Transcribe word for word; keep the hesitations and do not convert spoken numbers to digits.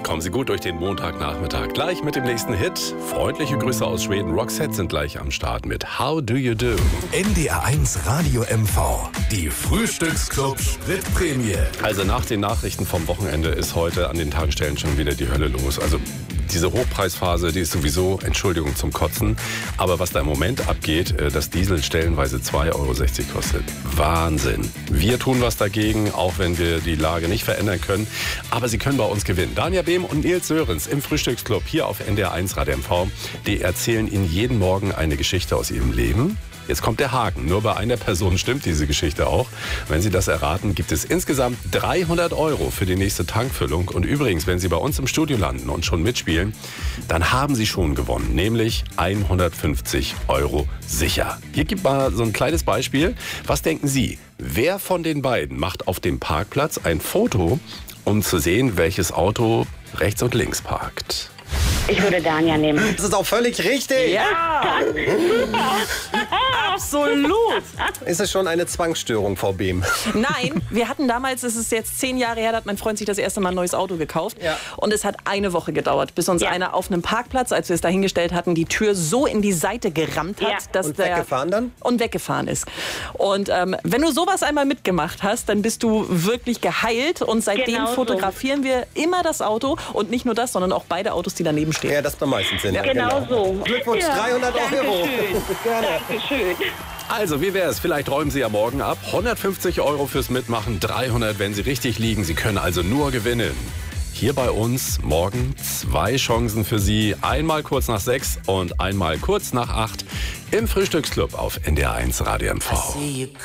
Kommen Sie gut durch den Montagnachmittag. Gleich mit dem nächsten Hit. Freundliche Grüße aus Schweden. Roxette sind gleich am Start mit How Do You Do? N D R eins Radio M V. Die Frühstücksclub Spritprämie. Also nach den Nachrichten vom Wochenende ist heute an den Tankstellen schon wieder die Hölle los. Also diese Hochpreisphase, die ist sowieso, Entschuldigung, zum Kotzen. Aber was da im Moment abgeht, dass Diesel stellenweise zwei Euro sechzig kostet. Wahnsinn. Wir tun was dagegen, auch wenn wir die Lage nicht verändern können. Aber Sie können bei uns gewinnen. Daniel Behm und Nils Sörensen im Frühstücksclub hier auf N D R eins Radio M V. Die erzählen Ihnen jeden Morgen eine Geschichte aus ihrem Leben. Jetzt kommt der Haken. Nur bei einer Person stimmt diese Geschichte auch. Wenn Sie das erraten, gibt es insgesamt dreihundert Euro für die nächste Tankfüllung. Und übrigens, wenn Sie bei uns im Studio landen und schon mitspielen, dann haben Sie schon gewonnen, nämlich hundertfünfzig Euro sicher. Hier gibt mal so ein kleines Beispiel. Was denken Sie? Wer von den beiden macht auf dem Parkplatz ein Foto, um zu sehen, welches Auto rechts und links parkt? Ich würde Dania nehmen. Das ist auch völlig richtig. Ja! Absolut! Ist es schon eine Zwangsstörung, Frau Behm? Nein, wir hatten damals, es ist jetzt zehn Jahre her, da hat mein Freund sich das erste Mal ein neues Auto gekauft. Ja. Und es hat eine Woche gedauert, bis uns Ja. einer auf einem Parkplatz, als wir es da hingestellt hatten, die Tür so in die Seite gerammt hat, Ja. dass Und der weggefahren dann? und weggefahren ist. Und ähm, wenn du sowas einmal mitgemacht hast, dann bist du wirklich geheilt. Und seitdem Genau so. fotografieren wir immer das Auto. Und nicht nur das, sondern auch beide Autos, die daneben stehen. Ja, das ist am meisten Sinn. Genau so. Glückwunsch, dreihundert Euro. Dankeschön. Gerne. Dankeschön. Also, wie wäre es? Vielleicht räumen Sie ja morgen ab. hundertfünfzig Euro fürs Mitmachen, dreihundert, wenn Sie richtig liegen. Sie können also nur gewinnen. Hier bei uns morgen zwei Chancen für Sie. Einmal kurz nach sechs und einmal kurz nach acht im Frühstücksclub auf N D R eins Radio M V.